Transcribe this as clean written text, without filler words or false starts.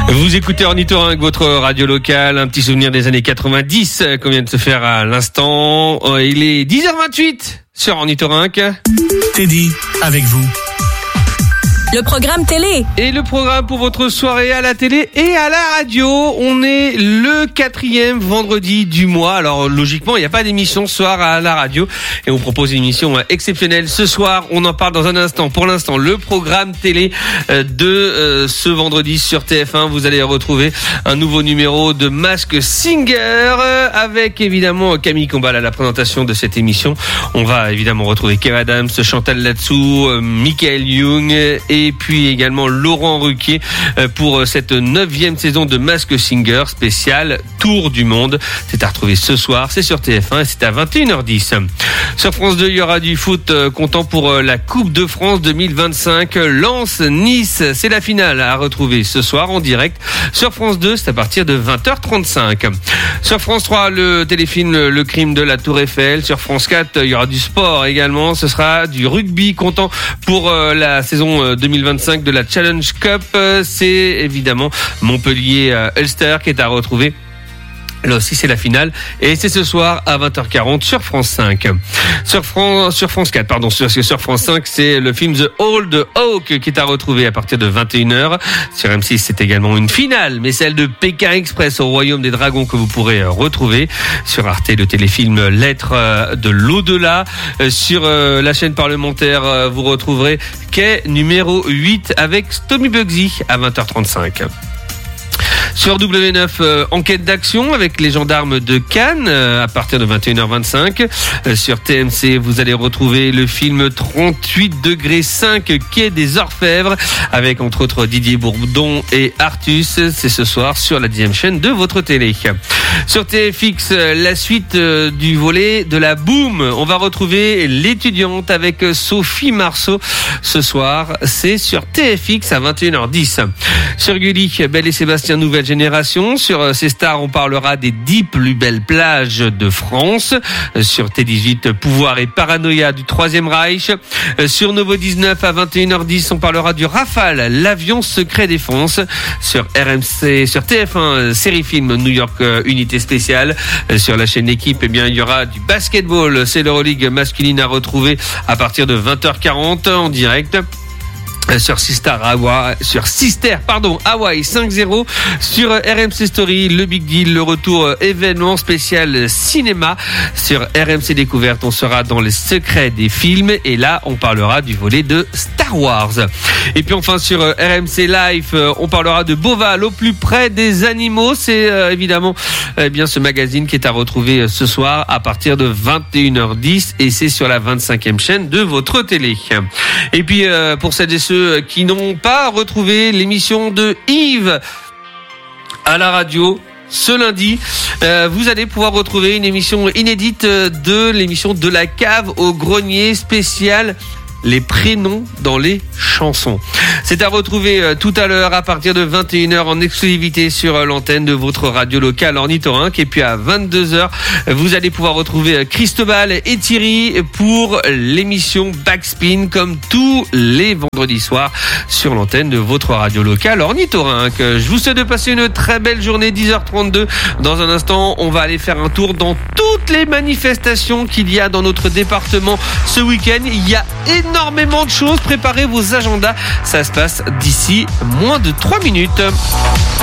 Vous écoutez Ornithorynque, votre radio locale, un petit souvenir des années 90 qu'on vient de se faire à l'instant. Il est 10h28 sur Ornithorynque. Teddy, avec vous. Le programme télé. Et le programme pour votre soirée à la télé et à la radio. On est le 4e vendredi du mois. Alors logiquement, il n'y a pas d'émission ce soir à la radio. Et on propose une émission exceptionnelle ce soir. On en parle dans un instant. Pour l'instant, le programme télé de ce vendredi sur TF1. Vous allez retrouver un nouveau numéro de Masked Singer avec évidemment Camille Combal à la présentation de cette émission. On va évidemment retrouver Kev Adams, Chantal Latsou, Michael Young et puis également Laurent Ruquier pour cette 9e saison de Masked Singer spécial Tour du Monde. C'est à retrouver ce soir, c'est sur TF1 et c'est à 21h10. Sur France 2, il y aura du foot comptant pour la Coupe de France 2025. Lens-Nice, c'est la finale à retrouver ce soir en direct. Sur France 2, c'est à partir de 20h35. Sur France 3, le téléfilm Le Crime de la Tour Eiffel. Sur France 4, il y aura du sport également. Ce sera du rugby comptant pour la saison 2025 de la Challenge Cup. C'est évidemment Montpellier-Ulster qui est à retrouver. Là aussi, c'est la finale. Et c'est ce soir à 20h40 sur France 5. Sur France 4, pardon. Sur France 5, c'est le film The Old Oak qui est à retrouver à partir de 21h. Sur M6, c'est également une finale, mais celle de Pékin Express au Royaume des Dragons que vous pourrez retrouver. Sur Arte, le téléfilm Lettres de l'au-delà. Sur la chaîne parlementaire, vous retrouverez Quai numéro 8 avec Tommy Bugsy à 20h35. Sur W9, enquête d'action avec les gendarmes de Cannes à partir de 21h25. Sur TMC, vous allez retrouver le film 38°5 Quai des Orfèvres avec entre autres Didier Bourdon et Artus. C'est ce soir sur la 10e chaîne de votre télé. Sur TFX, la suite du volet de la Boom. On va retrouver l'étudiante avec Sophie Marceau ce soir. C'est sur TFX à 21h10. Sur Gulli, Belle et Sébastien, nouvelle génération. Sur ces stars, on parlera des 10 plus belles plages de France. Sur T18, Pouvoir et Paranoïa du 3e Reich. Sur Novo 19 à 21h10, on parlera du Rafale, l'avion secret défense. Sur RMC, sur TF1, série film New York Unité spéciale. Sur la chaîne Équipe, eh bien, il y aura du basketball. C'est l'Euroleague masculine à retrouver à partir de 20h40 en direct. Sur Sister Hawaii 5-0. Sur RMC Story, le Big Deal, le retour événement spécial cinéma. Sur RMC Découverte, on sera dans les secrets des films et là, on parlera du volet de Star Wars. Et puis enfin sur RMC Life, on parlera de Beauval au plus près des animaux. C'est évidemment bien ce magazine qui est à retrouver ce soir à partir de 21h10 et c'est sur la 25e chaîne de votre télé. Et puis pour celles et ceux qui n'ont pas retrouvé l'émission de Yves à la radio ce lundi, vous allez pouvoir retrouver une émission inédite de l'émission De la cave au grenier spécial les prénoms dans les chansons. C'est à retrouver tout à l'heure à partir de 21h en exclusivité sur l'antenne de votre radio locale Ornithorynque. Et puis à 22h, vous allez pouvoir retrouver Cristobal et Thierry pour l'émission Backspin comme tous les vendredis soirs sur l'antenne de votre radio locale Ornithorynque. Je vous souhaite de passer une très belle journée, 10h32. Dans un instant, on va aller faire un tour dans toutes les manifestations qu'il y a dans notre département ce week-end. Il y a énormément de choses, préparez vos agendas, ça se passe d'ici moins de 3 minutes.